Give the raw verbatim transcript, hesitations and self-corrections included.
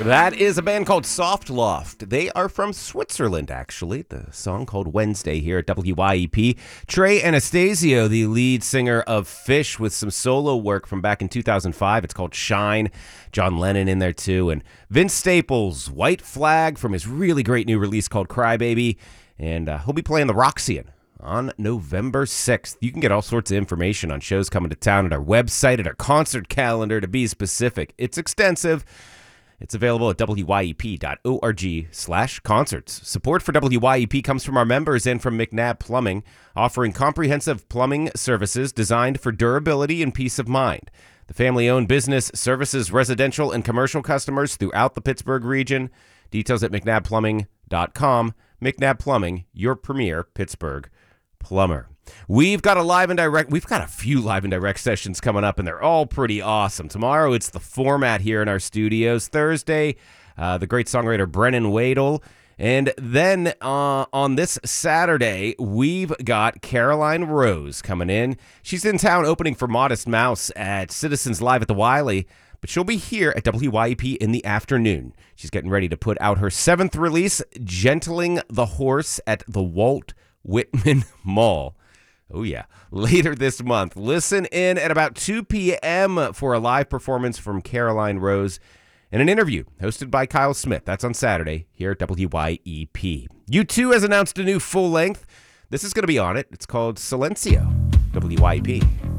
That is a band called Soft Loft. They are from Switzerland, actually. The song called Wednesday here at W Y E P. Trey Anastasio, the lead singer of Fish, with some solo work from back in two thousand five. It's called Shine. John Lennon in there, too. And Vince Staples, White Flag, from his really great new release called Crybaby. And uh, he'll be playing the Roxy on November sixth. You can get all sorts of information on shows coming to town at our website, at our concert calendar, to be specific. It's extensive. It's available at W Y E P dot org slash concerts. Support for W Y E P comes from our members and from McNabb Plumbing, offering comprehensive plumbing services designed for durability and peace of mind. The family-owned business services residential and commercial customers throughout the Pittsburgh region. Details at mcnabb plumbing dot com. McNabb Plumbing, your premier Pittsburgh plumber. We've got a live and direct, we've got a few live and direct sessions coming up, and they're all pretty awesome. Tomorrow, it's the Format here in our studios. Thursday, uh, the great songwriter Brennan Wadel. And then uh, on this Saturday, we've got Caroline Rose coming in. She's in town opening for Modest Mouse at Citizens Live at the Wiley, but she'll be here at W Y E P in the afternoon. She's getting ready to put out her seventh release, Gentling the Horse, at the Walt Whitman Mall. Oh, yeah. Later this month. Listen in at about two p.m. for a live performance from Caroline Rose and an interview hosted by Kyle Smith. That's on Saturday here at W Y E P. U two has announced a new full length. This is going to be on it. It's called Silencio. W Y E P.